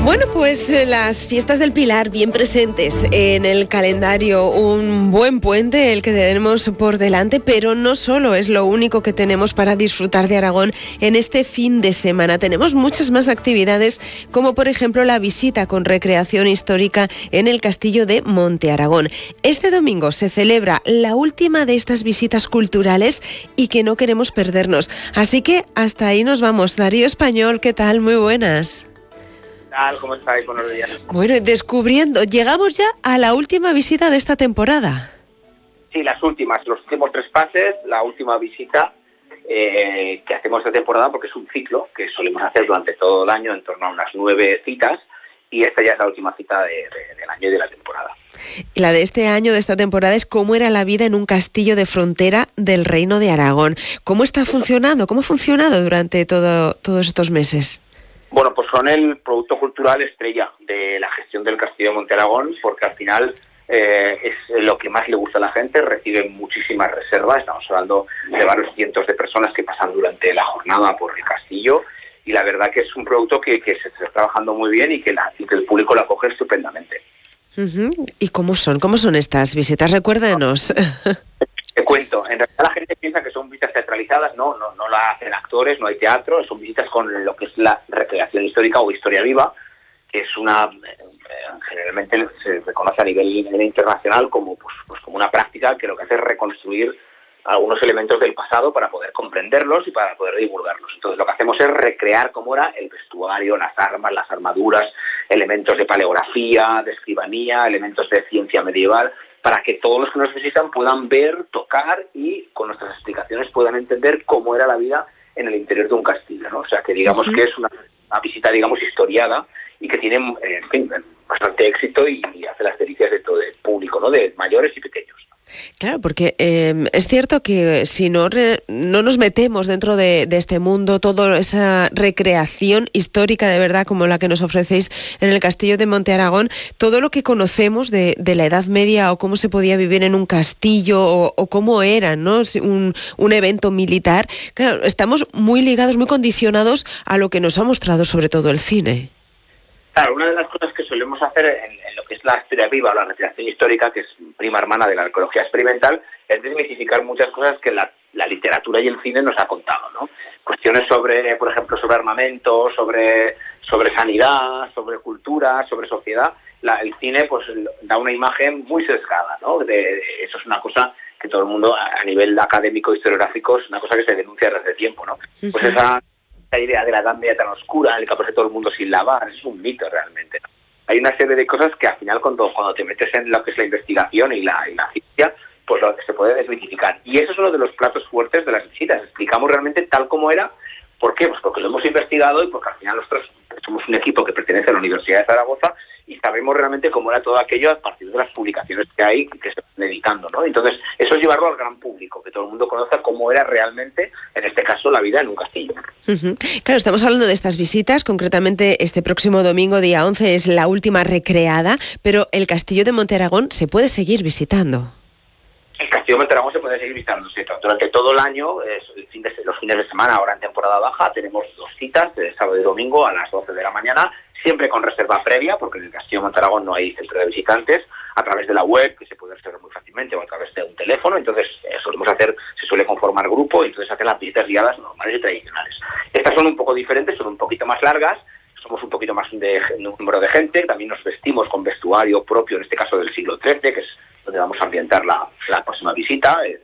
Bueno, pues las fiestas del Pilar bien presentes en el calendario, un buen puente el que tenemos por delante, pero no solo es lo único que tenemos para disfrutar de Aragón en este fin de semana. Tenemos muchas más actividades, como por ejemplo la visita con recreación histórica en el castillo de Monte Aragón. Este domingo se celebra la última de estas visitas culturales y que no queremos perdernos. Así que hasta ahí nos vamos. Darío Español, ¿qué tal? Muy buenas. ¿Cómo estáis? Buenos días. Bueno, llegamos ya a la última visita de esta temporada. Sí, los últimos 3 pases, la última visita que hacemos esta temporada, porque es un ciclo que solemos hacer durante todo el año, en torno a unas 9 citas, y esta ya es la última cita del año y de la temporada. La de este año, de esta temporada, es cómo era la vida en un castillo de frontera del Reino de Aragón. ¿Cómo está funcionando? ¿Cómo ha funcionado durante todos estos meses? Bueno, pues son el producto cultural estrella de la gestión del Castillo de Monte Aragón, porque al final es lo que más le gusta a la gente, reciben muchísimas reservas, estamos hablando de varios cientos de personas que pasan durante la jornada por el castillo, y la verdad que es un producto que se está trabajando muy bien y que el público lo acoge estupendamente. Uh-huh. ¿Y cómo son estas visitas? Recuérdanos. Te cuento, en realidad la gente piensa que son visitas teatralizadas, no la hacen actores, no hay teatro, son visitas con lo que es la recreación histórica o historia viva, que es generalmente se reconoce a nivel internacional como como una práctica que lo que hace es reconstruir algunos elementos del pasado para poder comprenderlos y para poder divulgarlos. Entonces lo que hacemos es recrear cómo era el vestuario, las armas, las armaduras, elementos de paleografía, de escribanía, elementos de ciencia medieval, para que todos los que nos visitan puedan ver, tocar y con nuestras explicaciones puedan entender cómo era la vida en el interior de un castillo, ¿no? O sea, que digamos que es una visita, digamos, historiada y que tiene, en fin, bastante éxito y hace las delicias de todo el público, ¿no? De mayores y pequeños. Claro, porque es cierto que si no nos metemos dentro de este mundo, toda esa recreación histórica de verdad como la que nos ofrecéis en el Castillo de Monte Aragón, todo lo que conocemos de la Edad Media o cómo se podía vivir en un castillo o cómo era, ¿no? un evento militar, claro, estamos muy ligados, muy condicionados a lo que nos ha mostrado sobre todo el cine. Claro, una de las cosas que solemos hacer en lo que es la historia viva o la recreación histórica, que es prima hermana de la arqueología experimental, es desmitificar muchas cosas que la literatura y el cine nos ha contado, ¿no? Cuestiones sobre, por ejemplo, sobre armamento, sobre sanidad, sobre cultura, sobre sociedad. El cine pues da una imagen muy sesgada, ¿no? Eso es una cosa que todo el mundo, a nivel académico, historiográfico, es una cosa que se denuncia desde hace tiempo, ¿no? Pues esa idea de la Edad Media tan oscura, en el que aparece todo el mundo sin lavar, es un mito realmente, ¿no? Hay una serie de cosas que al final cuando te metes en lo que es la investigación y la ciencia, pues lo que se puede desmitificar. Y eso es uno de los platos fuertes de las visitas. Explicamos realmente tal como era. ¿Por qué? Pues porque lo hemos investigado y porque al final nosotros somos un equipo que pertenece a la Universidad de Zaragoza y sabemos realmente cómo era todo aquello a partir de las publicaciones que hay que se están dedicando, ¿no? Entonces, eso es llevarlo al gran público, que todo el mundo conozca cómo era realmente, en este caso, la vida en un castillo. Uh-huh. Claro, estamos hablando de estas visitas, concretamente este próximo domingo, día 11, es la última recreada, pero el Castillo de Monte Aragón se puede seguir visitando. El Castillo de Monte Aragón se puede seguir visitando, ¿sí? Durante todo el año, los fines de semana, ahora en temporada baja, tenemos 2 citas, sábado y domingo a las 12 de la mañana, siempre con reserva previa, porque en el Castillo de Monte Aragón no hay centro de visitantes, a través de la web, que se puede reservar muy fácilmente, o a través de un teléfono. Entonces se suele conformar grupo y entonces hacen las visitas guiadas normales y tradicionales. Estas son un poco diferentes, son un poquito más largas, somos un poquito más de número de gente, también nos vestimos con vestuario propio, en este caso del siglo XIII, que es donde vamos a ambientar la próxima visita, de